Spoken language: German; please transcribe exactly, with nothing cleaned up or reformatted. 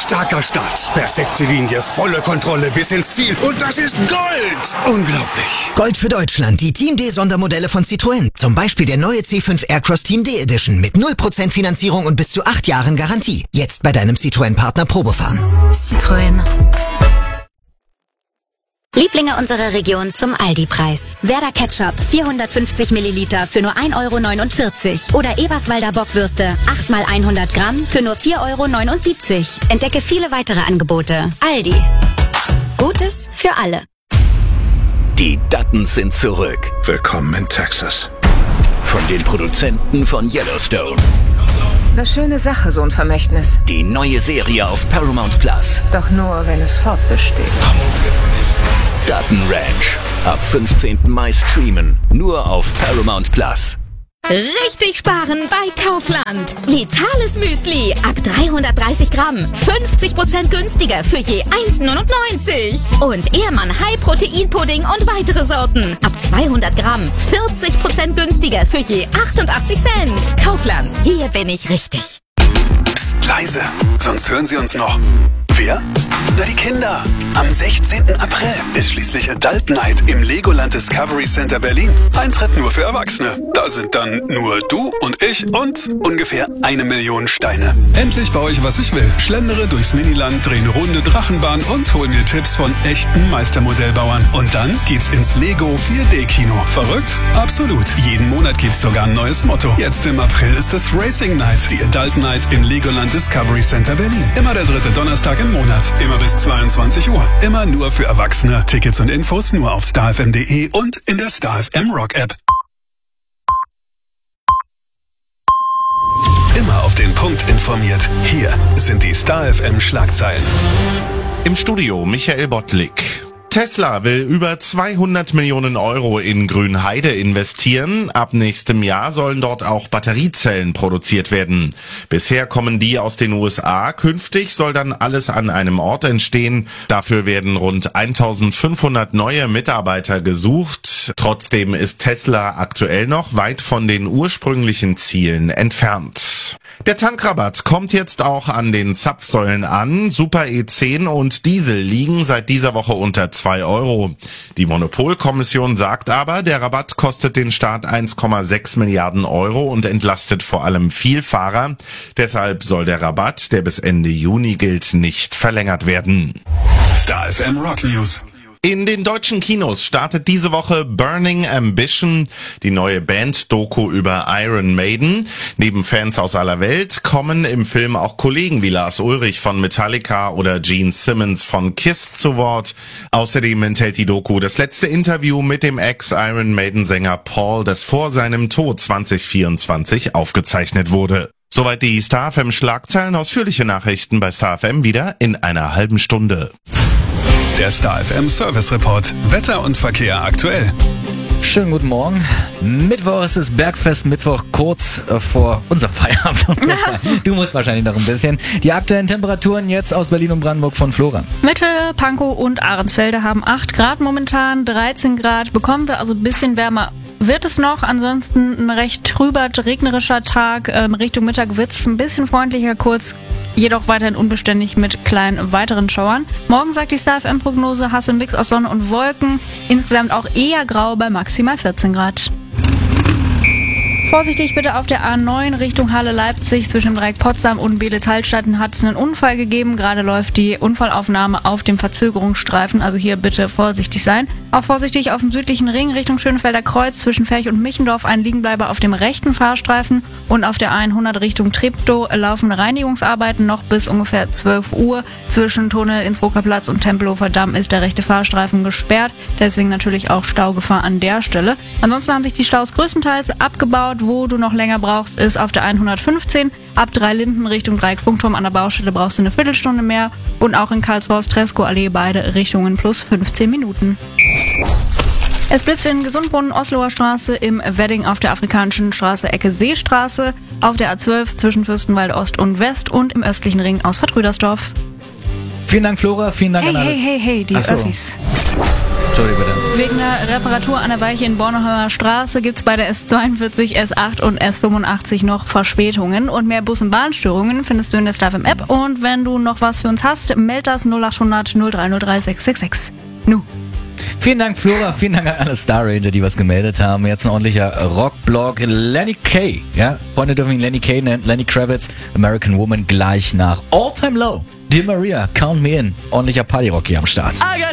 Starker Start, perfekte Linie, volle Kontrolle bis ins Ziel. Und das ist Gold! Unglaublich. Gold für Deutschland, die Team D-Sondermodelle von Citroën. Zum Beispiel der neue C fünf Aircross Team D Edition mit null Prozent Finanzierung und bis zu acht Jahren Garantie. Jetzt bei deinem Citroën-Partner Probefahren. Citroën. Lieblinge unserer Region zum Aldi-Preis. Werder Ketchup vierhundertfünfzig Milliliter für nur ein Euro neunundvierzig. Oder Eberswalder Bockwürste acht mal hundert Gramm für nur vier Euro neunundsiebzig. Entdecke viele weitere Angebote. Aldi. Gutes für alle. Die Duttons sind zurück. Willkommen in Texas. Von den Produzenten von Yellowstone. Eine schöne Sache, so ein Vermächtnis. Die neue Serie auf Paramount Plus. Doch nur, wenn es fortbesteht. Dutton Ranch. Ab fünfzehnten Mai streamen. Nur auf Paramount Plus. Richtig sparen bei Kaufland. Vitales Müsli ab dreihundertdreißig Gramm. fünfzig Prozent günstiger für je eins neunundneunzig. Und Ehrmann High Protein Pudding und weitere Sorten. Ab zweihundert Gramm. vierzig Prozent günstiger für je achtundachtzig Cent. Kaufland. Hier bin ich richtig. Psst, leise. Sonst hören Sie uns noch. Wer? Na, die Kinder. Am sechzehnten April ist schließlich Adult Night im Legoland Discovery Center Berlin. Eintritt nur für Erwachsene. Da sind dann nur du und ich und ungefähr eine Million Steine. Endlich baue ich, was ich will. Schlendere durchs Miniland, drehe eine Runde Drachenbahn und hol mir Tipps von echten Meistermodellbauern. Und dann geht's ins Lego vier D Kino. Verrückt? Absolut. Jeden Monat gibt's sogar ein neues Motto. Jetzt im April ist es Racing Night. Die Adult Night im Legoland Discovery Center Berlin. Immer der dritte Donnerstag im Monat. Immer bis zweiundzwanzig Uhr. Immer nur für Erwachsene. Tickets und Infos nur auf starfm punkt de und in der StarFM Rock App. Immer auf den Punkt informiert. Hier sind die StarFM Schlagzeilen. Im Studio Michael Bottlik. Tesla will über zweihundert Millionen Euro in Grünheide investieren. Ab nächstem Jahr sollen dort auch Batteriezellen produziert werden. Bisher kommen die aus den U S A. Künftig soll dann alles an einem Ort entstehen. Dafür werden rund eintausendfünfhundert neue Mitarbeiter gesucht. Trotzdem ist Tesla aktuell noch weit von den ursprünglichen Zielen entfernt. Der Tankrabatt kommt jetzt auch an den Zapfsäulen an. Super E zehn und Diesel liegen seit dieser Woche unter zwei Euro. Die Monopolkommission sagt aber, der Rabatt kostet den Staat eins Komma sechs Milliarden Euro und entlastet vor allem Vielfahrer. Deshalb soll der Rabatt, der bis Ende Juni gilt, nicht verlängert werden. StarFM Rock News. In den deutschen Kinos startet diese Woche Burning Ambition, die neue Band-Doku über Iron Maiden. Neben Fans aus aller Welt kommen im Film auch Kollegen wie Lars Ulrich von Metallica oder Gene Simmons von Kiss zu Wort. Außerdem enthält die Doku das letzte Interview mit dem Ex-Iron Maiden-Sänger Paul, das vor seinem Tod zwanzig vierundzwanzig aufgezeichnet wurde. Soweit die StarFM Schlagzeilen. Ausführliche Nachrichten bei StarFM wieder in einer halben Stunde. Der StarFM Service Report. Wetter und Verkehr aktuell. Schönen guten Morgen. Mittwoch ist es Bergfest, Mittwoch kurz äh, vor unserem Feierabend. Du musst wahrscheinlich noch ein bisschen. Die aktuellen Temperaturen jetzt aus Berlin und Brandenburg von Flora. Mitte, Pankow und Ahrensfelde haben acht Grad momentan, dreizehn Grad. Bekommen wir also ein bisschen wärmer. Wird es noch, ansonsten ein recht trüber, regnerischer Tag. Ähm, Richtung Mittag wird es ein bisschen freundlicher kurz, jedoch weiterhin unbeständig mit kleinen weiteren Schauern. Morgen sagt die StarFM-Prognose, hast einen Mix aus Sonne und Wolken. Insgesamt auch eher grau bei maximal vierzehn Grad. Vorsichtig bitte auf der A neun Richtung Halle-Leipzig zwischen dem Dreieck Potsdam und Beelitz-Hallstatten hat es einen Unfall gegeben. Gerade läuft die Unfallaufnahme auf dem Verzögerungsstreifen, also hier bitte vorsichtig sein. Auch vorsichtig auf dem südlichen Ring Richtung Schönefelder Kreuz zwischen Ferch und Michendorf ein Liegenbleiber auf dem rechten Fahrstreifen und auf der A hundert Richtung Treptow laufen Reinigungsarbeiten noch bis ungefähr zwölf Uhr. Zwischen Tunnel Innsbrucker Platz und Tempelhofer Damm ist der rechte Fahrstreifen gesperrt, deswegen natürlich auch Staugefahr an der Stelle. Ansonsten haben sich die Staus größtenteils abgebaut. Wo du noch länger brauchst, ist auf der hundertfünfzehn. Ab Dreilinden Richtung Dreieck Funkturm an der Baustelle brauchst du eine Viertelstunde mehr. Und auch in Karlshorst, Treskow-Allee beide Richtungen plus fünfzehn Minuten. Es blitzt in Gesundbrunnen, Osloer Straße, im Wedding auf der Afrikanischen Straße, Ecke Seestraße, auf der A zwölf zwischen Fürstenwalde Ost und West und im östlichen Ring aus Verdrüdersdorf. Vielen Dank, Flora. Vielen Dank hey, an alle. Hey, hey, hey, die Ach so. Öffis. Entschuldigung bitte. Wegen einer Reparatur an der Weiche in Bornholmer Straße gibt's bei der S zweiundvierzig, S acht und S fünfundachtzig noch Verspätungen. Und mehr Bus- und Bahnstörungen findest du in der StarFM-App. Und wenn du noch was für uns hast, meld das null acht hundert null drei null drei sechs sechs sechs. Nu. Vielen Dank, Flora. Vielen Dank an alle Star Ranger, die was gemeldet haben. Jetzt ein ordentlicher Rockblock. Lenny Kay, ja? Freunde dürfen ihn Lenny Kay nennen. Lenny Kravitz, American Woman, gleich nach All Time Low. Dear Maria, Count Me In. Ordentlicher Partyrock hier am Start.